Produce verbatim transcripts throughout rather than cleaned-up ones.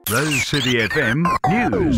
Rose City F M News.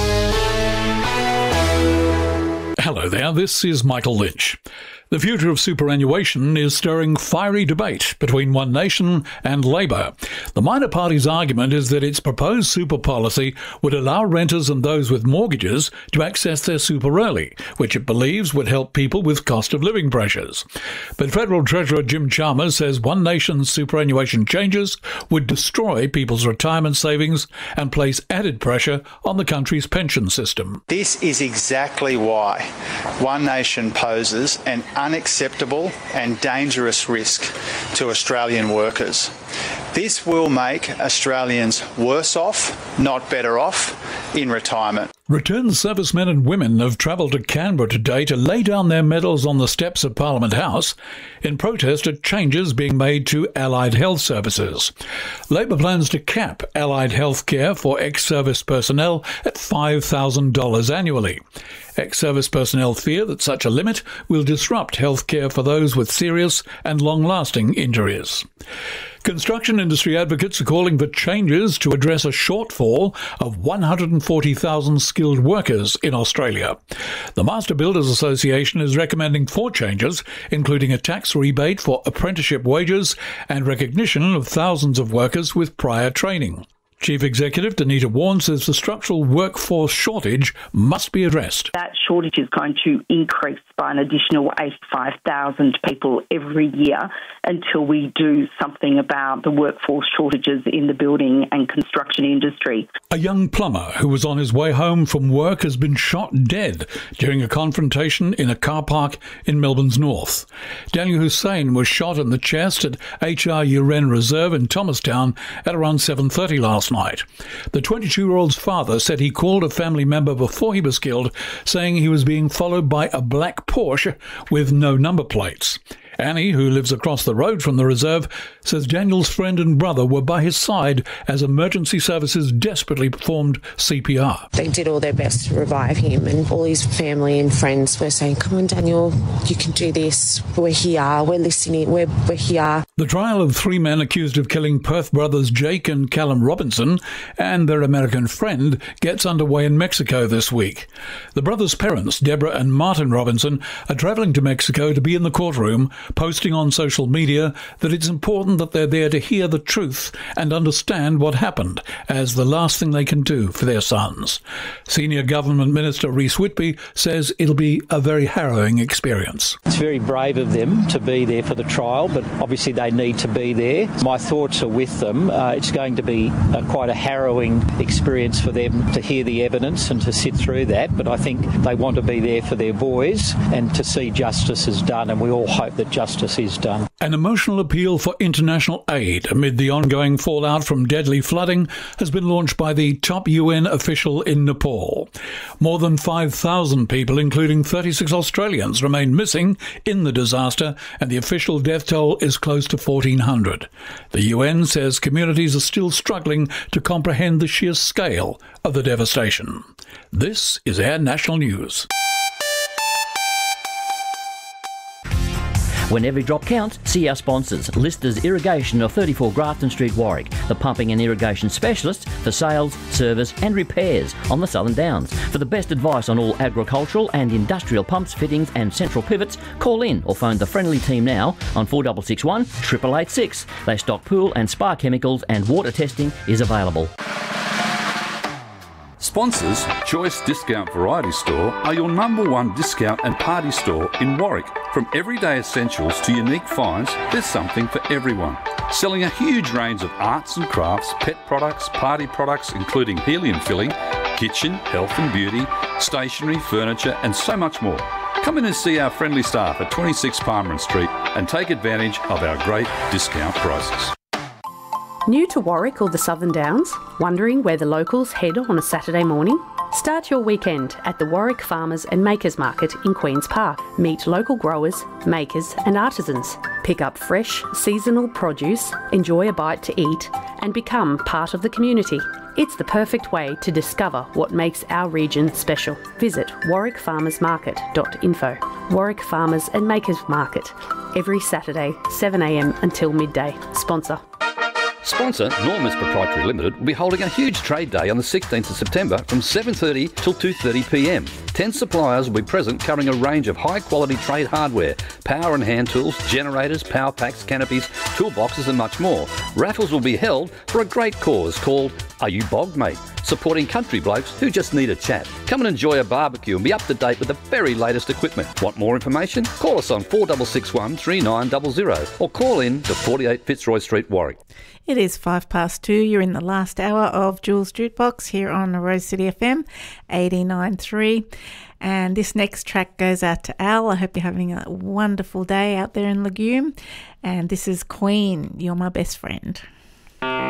Hello there, this is Michael Lynch. The future of superannuation is stirring fiery debate between One Nation and Labor. The minor party's argument is that its proposed super policy would allow renters and those with mortgages to access their super early, which it believes would help people with cost of living pressures. But Federal Treasurer Jim Chalmers says One Nation's superannuation changes would destroy people's retirement savings and place added pressure on the country's pension system. This is exactly why One Nation poses an unacceptable and dangerous risk to Australian workers. This will make Australians worse off, not better off, in retirement. Returned servicemen and women have travelled to Canberra today to lay down their medals on the steps of Parliament House in protest at changes being made to allied health services. Labor plans to cap allied health care for ex-service personnel at five thousand dollars annually. Ex-service personnel fear that such a limit will disrupt health care for those with serious and long-lasting injuries. Construction industry advocates are calling for changes to address a shortfall of one hundred forty thousand skilled workers in Australia. The Master Builders Association is recommending four changes, including a tax rebate for apprenticeship wages and recognition of thousands of workers with prior training. Chief Executive Danita Warren says the structural workforce shortage must be addressed. That shortage is going to increase by an additional eighty-five thousand people every year until we do something about the workforce shortages in the building and construction industry. A young plumber who was on his way home from work has been shot dead during a confrontation in a car park in Melbourne's north. Daniel Hussain was shot in the chest at H R Uren Reserve in Thomastown at around seven thirty last night. The twenty-two-year-old's father said he called a family member before he was killed, saying he was being followed by a black Porsche with no number plates. Annie, who lives across the road from the reserve, says Daniel's friend and brother were by his side as emergency services desperately performed C P R. They did all their best to revive him, and all his family and friends were saying, "Come on, Daniel, you can do this. We're here. We're listening. We're, we're here." The trial of three men accused of killing Perth brothers Jake and Callum Robinson and their American friend gets underway in Mexico this week. The brothers' parents, Deborah and Martin Robinson, are travelling to Mexico to be in the courtroom, posting on social media that it's important that they're there to hear the truth and understand what happened, as the last thing they can do for their sons. Senior Government Minister Reece Whitby says it'll be a very harrowing experience. It's very brave of them to be there for the trial, but obviously they need to be there. My thoughts are with them. Uh, it's going to be uh, quite a harrowing experience for them to hear the evidence and to sit through that, but I think they want to be there for their boys and to see justice is done, and we all hope that justice is done. An emotional appeal for international aid amid the ongoing fallout from deadly flooding has been launched by the top U N official in Nepal. More than five thousand people, including thirty-six Australians, remain missing in the disaster, and the official death toll is close to fourteen hundred. The U N says communities are still struggling to comprehend the sheer scale of the devastation. This is Air National News. When every drop counts, see our sponsors. Listers Irrigation of thirty-four Grafton Street, Warwick. The pumping and irrigation specialists for sales, service and repairs on the Southern Downs. For the best advice on all agricultural and industrial pumps, fittings and central pivots, call in or phone the friendly team now on four six six one, eight eight eight six. They stock pool and spa chemicals, and water testing is available. Sponsors, Choice Discount Variety Store are your number one discount and party store in Warwick. From everyday essentials to unique finds, there's something for everyone. Selling a huge range of arts and crafts, pet products, party products including helium filling, kitchen, health and beauty, stationery, furniture and so much more. Come in and see our friendly staff at twenty-six Palmerin Street and take advantage of our great discount prices. New to Warwick or the Southern Downs? Wondering where the locals head on a Saturday morning? Start your weekend at the Warwick Farmers and Makers Market in Queen's Park. Meet local growers, makers and artisans. Pick up fresh, seasonal produce, enjoy a bite to eat and become part of the community. It's the perfect way to discover what makes our region special. Visit warwick farmers market dot info. Warwick Farmers and Makers Market. Every Saturday, seven a m until midday. Sponsor. Sponsor, Normus Proprietary Limited, will be holding a huge trade day on the sixteenth of September from seven thirty till two thirty p m. Ten suppliers will be present covering a range of high-quality trade hardware, power and hand tools, generators, power packs, canopies, toolboxes and much more. Raffles will be held for a great cause called Are You Bogged, Mate? Supporting country blokes who just need a chat. Come and enjoy a barbecue and be up to date with the very latest equipment. Want more information? Call us on four six six one, three nine zero zero or call in to forty-eight Fitzroy Street, Warwick. It is five past two. You're in the last hour of Jules Jukebox here on Rose City F M eighty-nine point three. And this next track goes out to Al. I hope you're having a wonderful day out there in Legume. And this is Queen, You're My Best Friend.